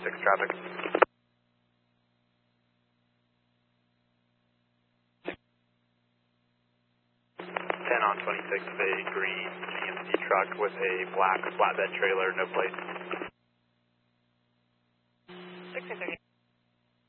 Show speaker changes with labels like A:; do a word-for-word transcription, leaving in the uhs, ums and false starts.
A: twenty-six traffic. ten on twenty-six, a green G M C truck with a black flatbed trailer, no plate.
B: sixteen thirty.